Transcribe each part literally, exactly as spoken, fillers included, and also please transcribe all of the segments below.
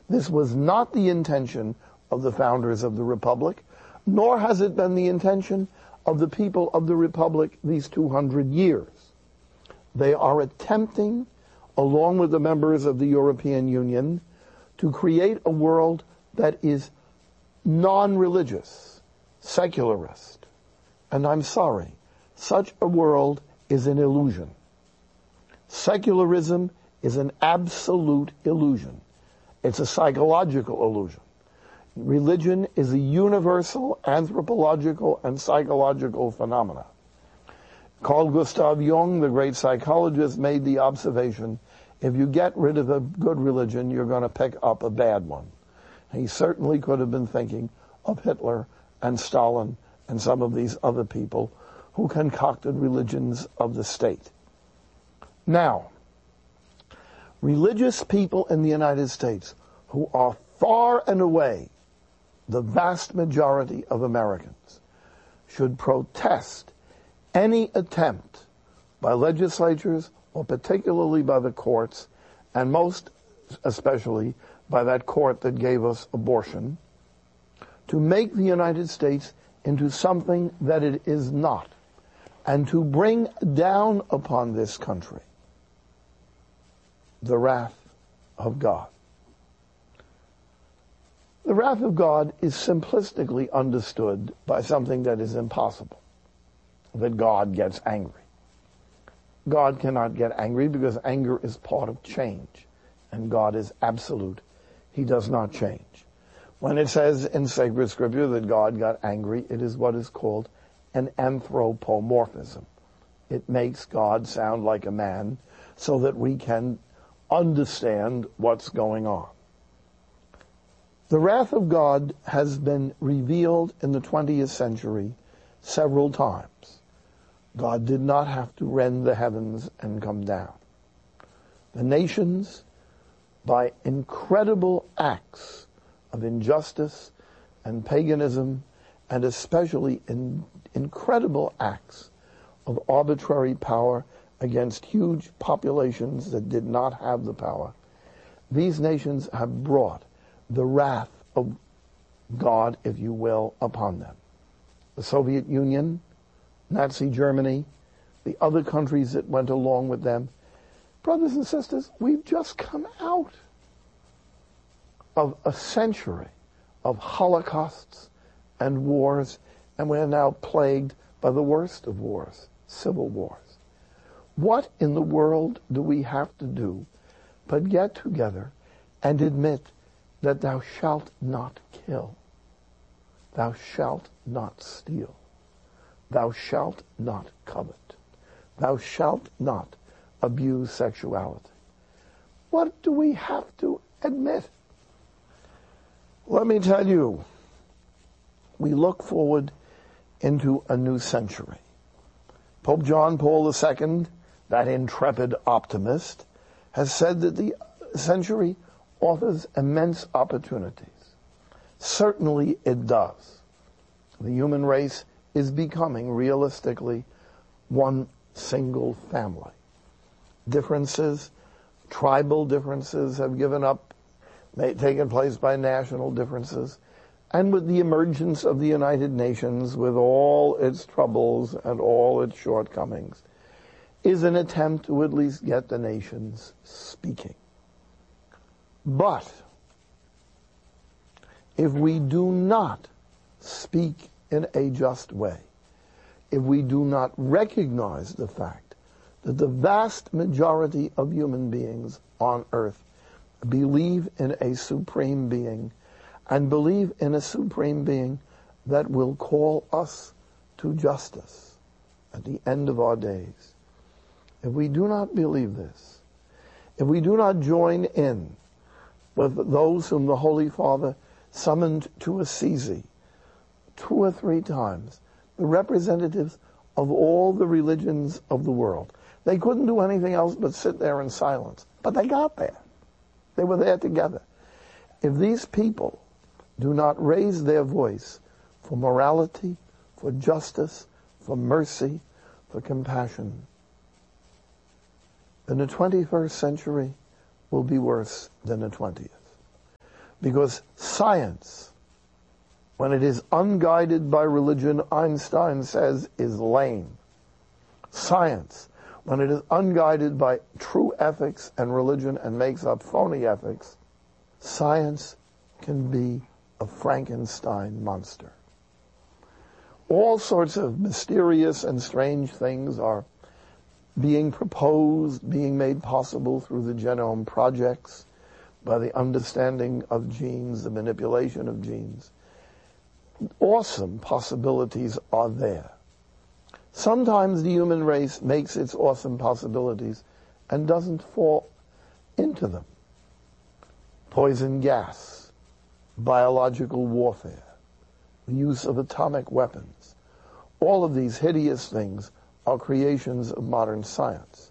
This was not the intention of the founders of the Republic, nor has it been the intention of the people of the Republic these two hundred years. They are attempting, along with the members of the European Union, to create a world that is non-religious, secularist. And I'm sorry, such a world is an illusion. Secularism is an absolute illusion. It's a psychological illusion. Religion is a universal anthropological and psychological phenomena. Carl Gustav Jung, the great psychologist, made the observation, if you get rid of a good religion, you're going to pick up a bad one. He certainly could have been thinking of Hitler and Stalin and some of these other people who concocted religions of the state. Now, religious people in the United States, who are far and away the vast majority of Americans, should protest any attempt by legislatures, or particularly by the courts, and most especially by that court that gave us abortion, to make the United States into something that it is not, and to bring down upon this country the wrath of God. The wrath of God is simplistically understood by something that is impossible, that God gets angry. God cannot get angry because anger is part of change, and God is absolute. He does not change. When it says in sacred scripture that God got angry, it is what is called an anthropomorphism. It makes God sound like a man so that we can understand what's going on. The wrath of God has been revealed in the twentieth century several times. God did not have to rend the heavens and come down. The nations, by incredible acts of injustice and paganism, and especially in incredible acts of arbitrary power against huge populations that did not have the power, these nations have brought the wrath of God, if you will, upon them. The Soviet Union, Nazi Germany, the other countries that went along with them. Brothers and sisters, we've just come out of a century of holocausts and wars, and we're now plagued by the worst of wars, civil wars. What in the world do we have to do but get together and admit that thou shalt not kill, thou shalt not steal, thou shalt not covet, thou shalt not abuse sexuality? What do we have to admit? Let me tell you, we look forward into a new century. Pope John Paul the Second, that intrepid optimist, has said that the century offers immense opportunities. Certainly it does. The human race is becoming realistically one single family. Differences, tribal differences have given up, may, taken place by national differences. And with the emergence of the United Nations, with all its troubles and all its shortcomings, is an attempt to at least get the nations speaking. But if we do not speak in a just way, if we do not recognize the fact that the vast majority of human beings on earth believe in a supreme being, and believe in a supreme being that will call us to justice at the end of our days, if we do not believe this, if we do not join in with those whom the Holy Father summoned to Assisi two or three times, the representatives of all the religions of the world, they couldn't do anything else but sit there in silence. But they got there. They were there together. If these people do not raise their voice for morality, for justice, for mercy, for compassion, then the twenty-first century will be worse than the twentieth. Because science, when it is unguided by religion, Einstein says, is lame. Science, when it is unguided by true ethics and religion and makes up phony ethics, science can be a Frankenstein monster. All sorts of mysterious and strange things are being proposed, being made possible through the genome projects, by the understanding of genes, the manipulation of genes. Awesome possibilities are there. Sometimes the human race makes its awesome possibilities and doesn't fall into them. Poison gas, biological warfare, the use of atomic weapons. All of these hideous things are creations of modern science.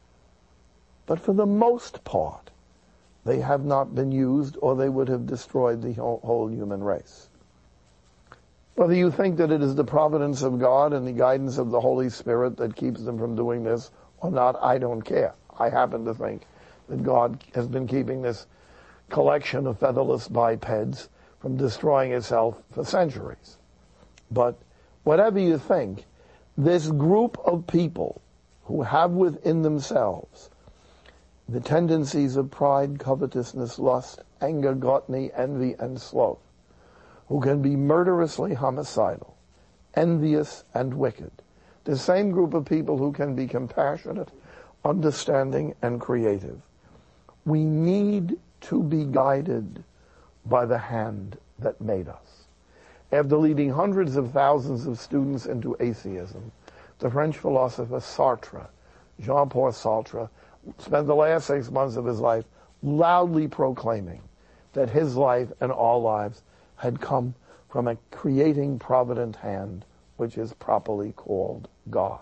But for the most part, they have not been used, or they would have destroyed the whole human race. Whether you think that it is the providence of God and the guidance of the Holy Spirit that keeps them from doing this or not, I don't care. I happen to think that God has been keeping this collection of featherless bipeds from destroying itself for centuries. But whatever you think, this group of people who have within themselves the tendencies of pride, covetousness, lust, anger, gluttony, envy, and sloth, who can be murderously homicidal, envious, and wicked. The same group of people who can be compassionate, understanding, and creative. We need to be guided by the hand that made us. After leading hundreds of thousands of students into atheism, the French philosopher Sartre, Jean-Paul Sartre, spent the last six months of his life loudly proclaiming that his life and all lives had come from a creating provident hand, which is properly called God.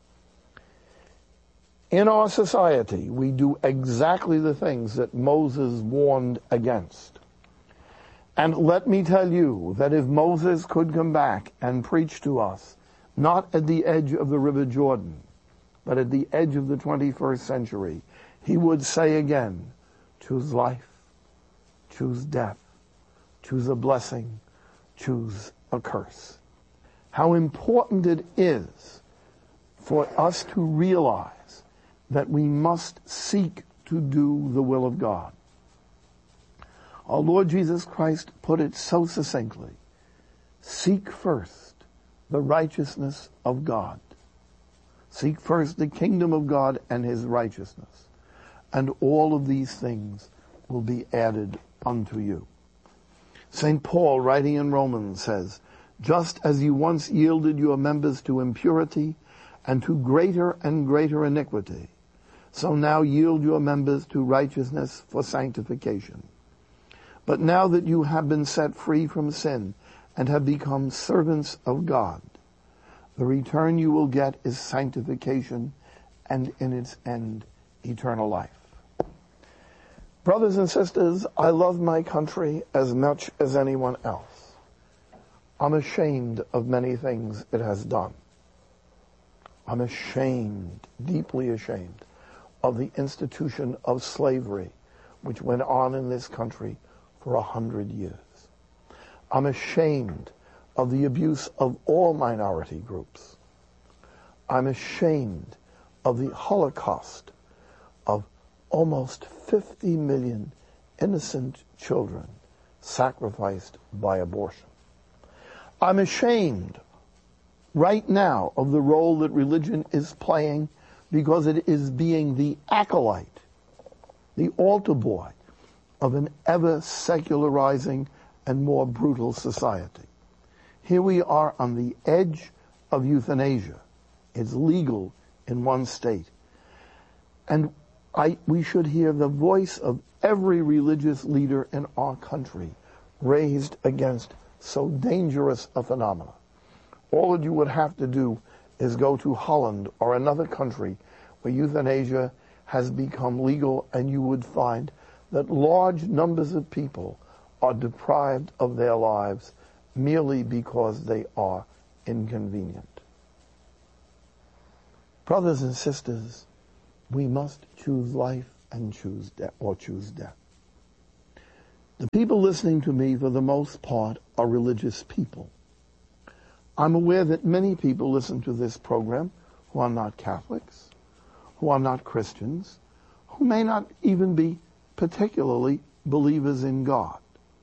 In our society, we do exactly the things that Moses warned against. And let me tell you that if Moses could come back and preach to us, not at the edge of the River Jordan, but at the edge of the twenty-first century, he would say again, choose life, choose death, choose a blessing, choose a curse. How important it is for us to realize that we must seek to do the will of God. Our Lord Jesus Christ put it so succinctly, seek first the righteousness of God. Seek first the kingdom of God and his righteousness, and all of these things will be added unto you. Saint Paul, writing in Romans, says, just as you once yielded your members to impurity and to greater and greater iniquity, so now yield your members to righteousness for sanctification. But now that you have been set free from sin and have become servants of God, the return you will get is sanctification, and in its end, eternal life. Brothers and sisters, I love my country as much as anyone else. I'm ashamed of many things it has done. I'm ashamed, deeply ashamed, of the institution of slavery which went on in this country for a hundred years. I'm ashamed of the abuse of all minority groups. I'm ashamed of the Holocaust of almost fifty million innocent children sacrificed by abortion. I'm ashamed right now of the role that religion is playing because it is being the acolyte, the altar boy of an ever secularizing and more brutal society. Here we are on the edge of euthanasia. It's legal in one state. And I, we should hear the voice of every religious leader in our country raised against so dangerous a phenomenon. All that you would have to do is go to Holland or another country where euthanasia has become legal, and you would find that large numbers of people are deprived of their lives merely because they are inconvenient. Brothers and sisters, we must choose life and choose death, or choose death. The people listening to me, for the most part, are religious people. I'm aware that many people listen to this program who are not Catholics, who are not Christians, who may not even be particularly believers in God.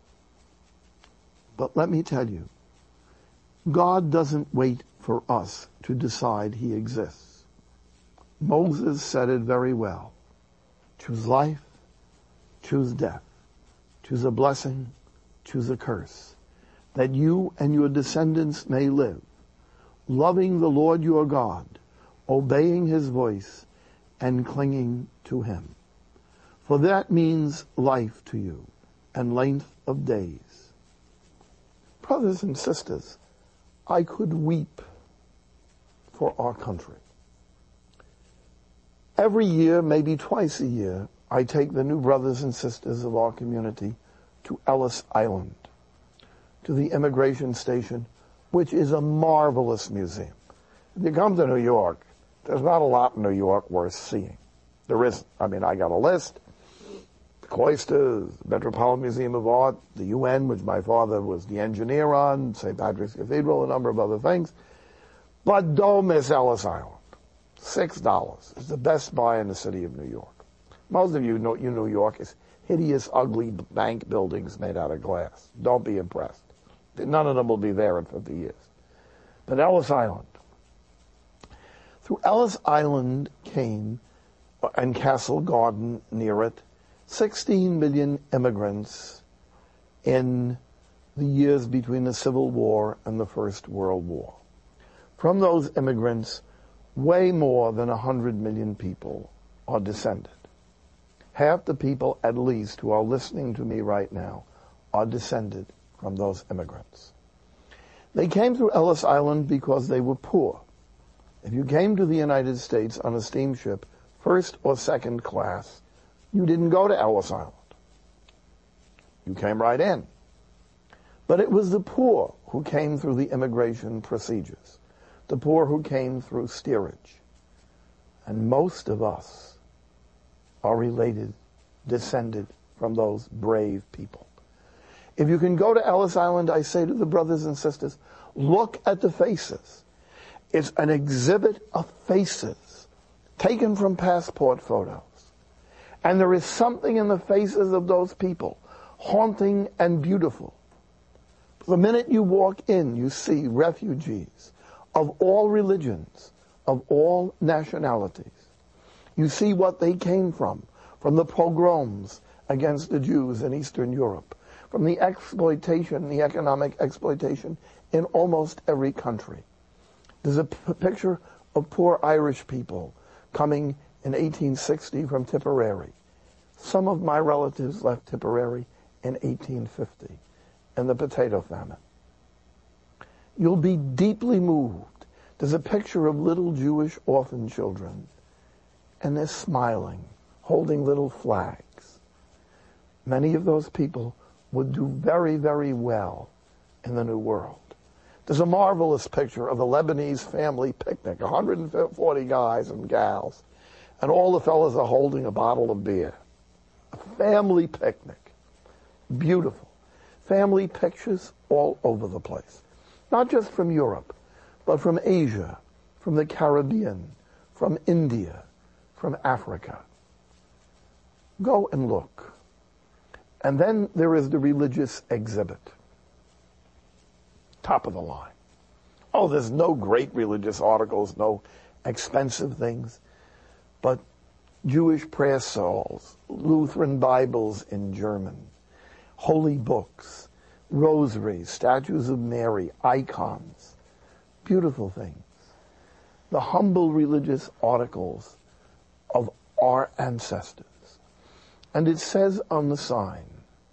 But let me tell you, God doesn't wait for us to decide he exists. Moses said it very well. Choose life, choose death, choose a blessing, choose a curse, that you and your descendants may live, loving the Lord your God, obeying his voice, and clinging to him. For that means life to you and length of days. Brothers and sisters, I could weep for our country. Every year, maybe twice a year, I take the new brothers and sisters of our community to Ellis Island, to the immigration station, which is a marvelous museum. If you come to New York, there's not a lot in New York worth seeing. There isn't. I mean, I got a list. The Cloisters, the Metropolitan Museum of Art, the U N, which my father was the engineer on, Saint Patrick's Cathedral, a number of other things. But don't miss Ellis Island. Six dollars. It's the best buy in the city of New York. Most of you know you New York is hideous, ugly bank buildings made out of glass. Don't be impressed. None of them will be there in fifty years. But Ellis Island. Through Ellis Island came, and Castle Garden near it, sixteen million immigrants in the years between the Civil War and the First World War. From those immigrants, way more than one hundred million people are descended. Half the people, at least, who are listening to me right now are descended from those immigrants. They came through Ellis Island because they were poor. If you came to the United States on a steamship, first or second class, you didn't go to Ellis Island. You came right in. But it was the poor who came through the immigration procedures, the poor who came through steerage. And most of us are related, descended from those brave people. If you can go to Ellis Island, I say to the brothers and sisters, look at the faces. It's an exhibit of faces taken from passport photos. And there is something in the faces of those people, haunting and beautiful. The minute you walk in, you see refugees of all religions, of all nationalities. You see what they came from, from the pogroms against the Jews in Eastern Europe, from the exploitation, the economic exploitation in almost every country. There's a p- picture of poor Irish people coming in eighteen sixty from Tipperary. Some of my relatives left Tipperary in eighteen fifty in the potato famine. You'll be deeply moved. There's a picture of little Jewish orphan children, and they're smiling, holding little flags. Many of those people would do very, very well in the New World. There's a marvelous picture of a Lebanese family picnic, one hundred forty guys and gals, and all the fellas are holding a bottle of beer. A family picnic. Beautiful. Family pictures all over the place. Not just from Europe, but from Asia, from the Caribbean, from India, from Africa. Go and look. And then there is the religious exhibit. Top of the line. Oh, there's no great religious articles, no expensive things, but Jewish prayer shawls, Lutheran Bibles in German, holy books, rosaries, statues of Mary, icons, beautiful things. The humble religious articles of our ancestors. And it says on the sign,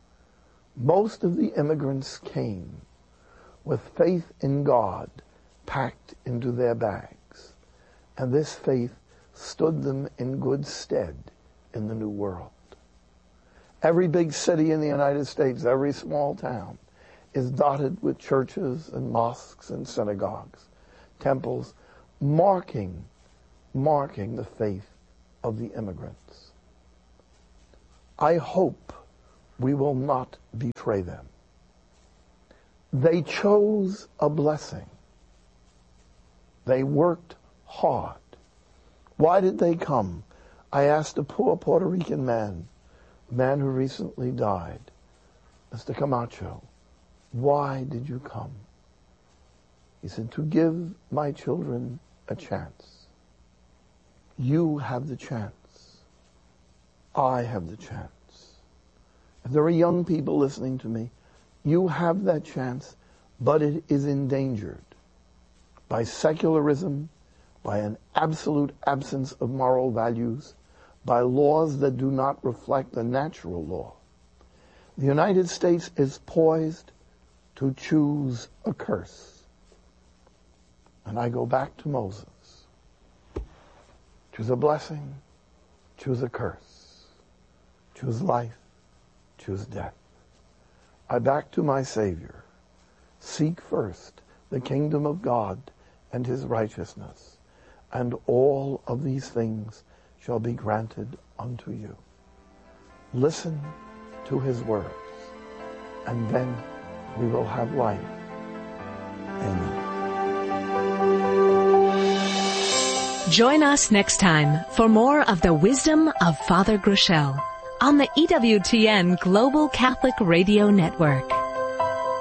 most of the immigrants came with faith in God packed into their bags. And this faith stood them in good stead in the New World. Every big city in the United States, every small town, is dotted with churches and mosques and synagogues, temples, marking, marking the faith of the immigrants. I hope We will not betray them. They chose a blessing. They worked hard. Why did they come? I asked a poor Puerto Rican man, a man who recently died, Mister Camacho, why did you come? He said, to give my children a chance. You have the chance. I have the chance. If there are young people listening to me, you have that chance, but it is endangered by secularism, by an absolute absence of moral values, by laws that do not reflect the natural law. The United States is poised to choose a curse. And I go back to Moses. Choose a blessing, choose a curse. Choose life, choose death. I back to my Savior. Seek first the kingdom of God and his righteousness, and all of these things shall be granted unto you. Listen to his words, and then we will have life. Amen. Join us next time for more of the wisdom of Father Groeschel on the E W T N Global Catholic Radio Network.